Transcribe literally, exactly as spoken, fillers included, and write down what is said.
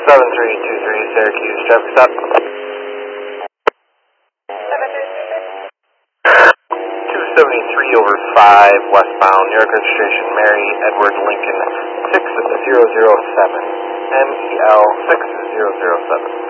seven three two three, Syracuse, traffic stop. two seventy-three over five, westbound, New York registration, Mary Edward Lincoln, six zero zero seven, M E L six zero zero seven.